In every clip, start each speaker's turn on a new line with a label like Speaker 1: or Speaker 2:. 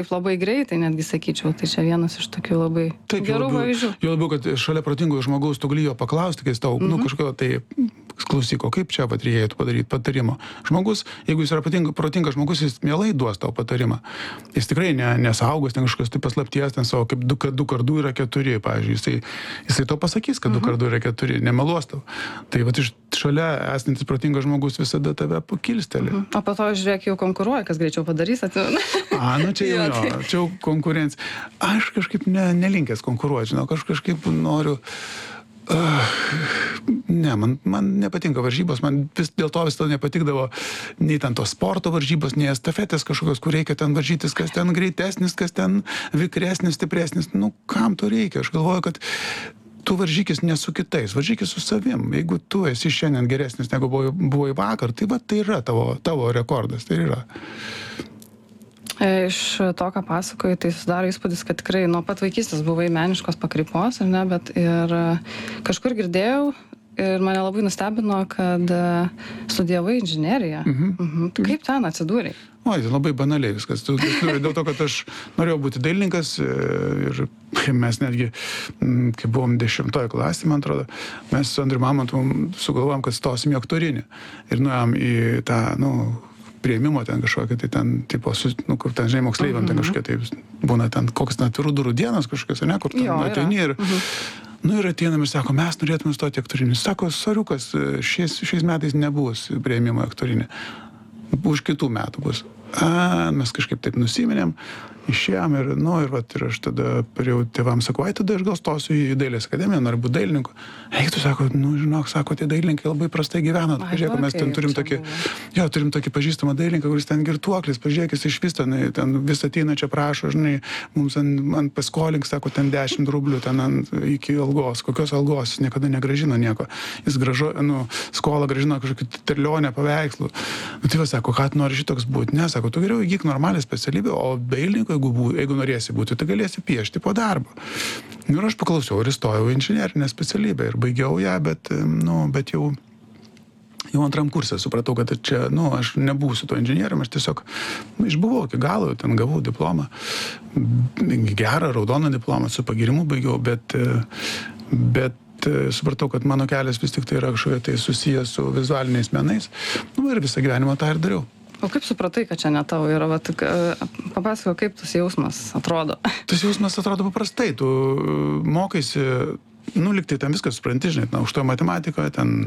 Speaker 1: Labai greitai, netgi sakyčiau, tai čia vienas iš tokių labai gerų pavyzdžių.
Speaker 2: Jo labiau, kad šalia protingo žmogaus tu gali jo paklausti, kai jis tau, kažkokio, tai klausyk, o kaip čia reikėtų padaryti patarimo. Žmogus, jeigu jis yra protingas žmogus, jis mielai duos tau patarimą. Jis tikrai nesaugos ten kažkokios tai paslapties, ten savo, kaip 2 kart 2 yra 4, pavyzdžiui. Jisai tau pasakys, kad 2 kart 2 yra 4, nemeluos tau. Tai vat iš šalia esantis protingas žmogus visada tave pakilsteli.
Speaker 1: O po to, žiūrėk, jau konkuruoja, kas greičiau padarys.
Speaker 2: Čia jau čia jau konkurencija. Aš kažkaip nelinkęs konkuruoti, žinau, aš kažkaip noriu... man nepatinka varžybos, man dėl to vis to nepatikdavo nei ten tos sporto varžybos, nei estafetės kažkokios, kur reikia ten varžytis, kas ten greitesnis, kas ten vikresnis, stipresnis. Kam to reikia? Aš galvoju, kad tu varžykis ne su kitais, varžykis su savim. Jeigu tu esi šiandien geresnis negu buvai vakar, tai tai yra tavo rekordas, tai yra.
Speaker 1: Iš to, ką pasakoju, tai sudaro įspūdis, kad tikrai nuo pat vaikystės buvai meniškos pakrypos, ar ne, bet ir kažkur girdėjau ir mane labai nustebino, kad studijavai inžineriją. Kaip ten atsidūrei?
Speaker 2: Labai banaliai viskas. Dėl to, kad aš norėjau būti dailininkas ir mes netgi, kai buvom 10 klasėje, man atrodo, mes su Andriu Mamontu sugalvojom, kad stosim į aktorinį. Ir nuėjom į tą, prieimimo ten kažkokia, tai ten, tipo, kur ten, žinai, moksleiviam ten kažkokia, tai būna ten kokias atvirų durų dienas kažkokios, ne, kur ten ateini ir... Ir ateinam ir sako, mes norėtume stoti aktorinį. Sako, soriukas, šiais metais nebus prieimimo aktorinį. Už kitų metų bus. Mes kažkaip taip nusiminėm, išėjom ir aš tada parėjau tėvams, sakau, tada aš gal stosiu į dailės akademiją, noriu būti dailininku. Tu sako, žinok, sako, tie dailininkai labai prastai gyvena. Pažiūrėk, mes ten turim tokį pažįstamą dailininką, kuris ten girtuoklis, pažiūrėk, jis iš vis ten vis ateina čia prašo, žinai, mums ant paskolink, sako, ten 10 rublių, ten iki algos. Kokios algos? Jis niekada negražino nieko. Jis skolą gražino kažkokį terlionę paveikslų. Tai va, sako, ką tu nori šitoks būti? Ne, sako, tu geriau įgyk normalią specialybę, o dailininko, jeigu norėsi būti, tai galėsi piešti po darbo. Ir aš paklausiau ir įstojau į inžinerinę specialybę ir baigiau ją, bet jau antram kursė supratau, kad čia, aš nebūsiu to inžinierium, aš tiesiog išbuvau iki galo, ten gavau diplomą, gerą, raudoną diplomą, su pagirimu baigiau, bet supratau, kad mano kelias vis tik tai yra kažkokia tai susijęs su vizualiniais menais, ir visą gyvenimą tą ir dariau.
Speaker 1: O kaip supratai, kad čia ne tavo yra? Papasakok, kaip tas jausmas atrodo?
Speaker 2: Tas jausmas atrodo paprastai. Tu mokaisi, lygtai ten viskas supranti, žinai, aukštoji matematika, ten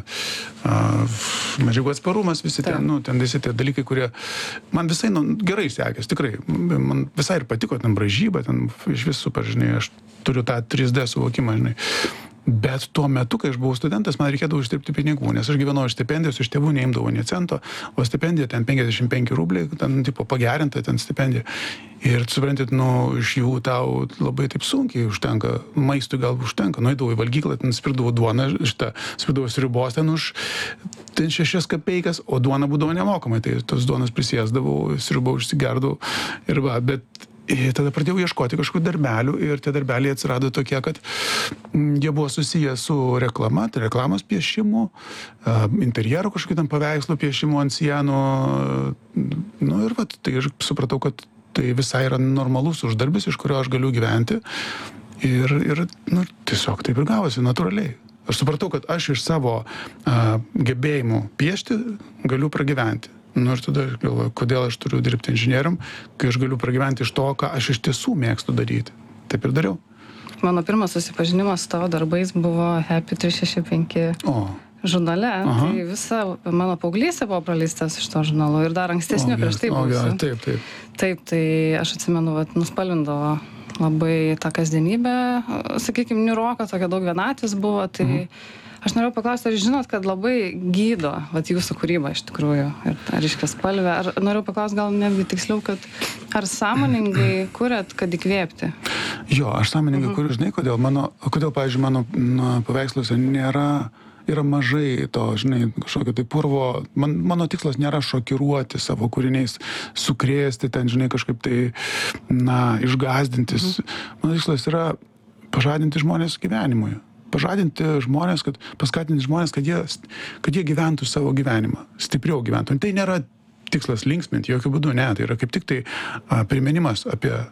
Speaker 2: medžiagų atsparumas, visi ten visi tie dalykai, kurie man visai gerai sekės, tikrai. Man visai ir patiko ten braižyba, ten iš vis super, žinai, aš turiu tą 3D suvokimą, žinai. Bet tuo metu, kai aš buvau studentas, man reikėdavo uždirbti pinigų, nes aš gyvenau iš stipendijos, iš tėvų neimdavau nė cento, o stipendija ten 55 rubliai, ten tipo pagerinta ten stipendija. Ir suprantit, iš jų tau labai taip sunkiai užtenka, maistui gal užtenka, nueidavau į valgyklą, ten spirdavau duoną, spirdavau sriubos ten už 6 kapeikas, o duona būdavo nemokamai, tai tos duonas prisėsdavau, sriubą užsigerdavau ir bet tada pradėjau ieškoti kažkokių darbelių ir tie darbeliai atsirado tokie, kad jie buvo susiję su reklama, tai reklamos piešimu, interjero kažkokiu tam paveikslų piešimu ant sienų. Tai aš supratau, kad tai visai yra normalus uždarbis, iš kurio aš galiu gyventi ir tiesiog taip ir gavosi, natūraliai. Aš supratau, kad aš iš savo gebėjimų piešti galiu pragyventi. Ir tada aš galvoju, kodėl aš turiu dirbti inžinierium, kai aš galiu pragyventi iš to, ką aš iš tiesų mėgstu daryti. Taip ir dariau.
Speaker 1: Mano pirmas susipažinimas su tavo darbais buvo Happy 365 žurnale. Tai visa mano paauglystė buvo praleistas iš to žurnalo ir dar ankstesnių prieš tai buvusių. Taip, tai aš atsimenu, nuspalvindavo labai tą kasdienybę, sakykime, niūroką, tokia daug vienatvės buvo, tai aš norėjau paklausti, ar žinot, kad labai gydo jūsų kūryba iš tikrųjų, ar iškia spalvė, ar norėjau paklausti gal netgi tiksliau, kad ar sąmoningai kuriat, kad įkvėpti?
Speaker 2: Jo, aš sąmoningai kuriu, žinai, kodėl, pavyzdžiui, mano paveiksluose yra mažai to, žinai, kažkokio tai purvo, mano tikslas nėra šokiruoti savo kūriniais, sukrėsti ten, žinai, kažkaip tai, išgąsdintis. Mano tikslas yra pažadinti žmonės gyvenimui. Pažadinti žmonės, paskatinti žmonės, kad jie gyventų savo gyvenimą, stipriau gyventų. Tai nėra tikslas linksminti, jokių būdų ne, tai yra kaip tik tai priminimas apie